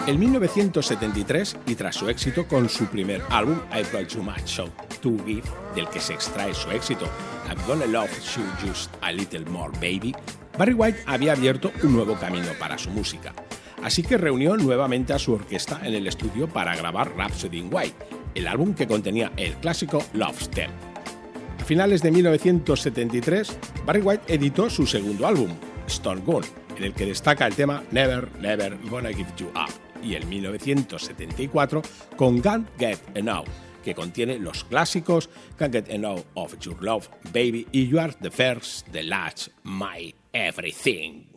En 1973, y tras su éxito con su primer álbum I've Got Too Much to Give, del que se extrae su éxito I'm Gonna Love You Just a Little More Baby, Barry White había abierto un nuevo camino para su música. Así que reunió nuevamente a su orquesta en el estudio para grabar Rhapsody in White, el álbum que contenía el clásico Love's Theme. A finales de 1973, Barry White editó su segundo álbum, Stone Gun, en el que destaca el tema Never, Never Gonna Give You Up, y en 1974 con Can't Get Enough, que contiene los clásicos Can't Get Enough of Your Love, Baby y You Are the First, the Last, My Everything.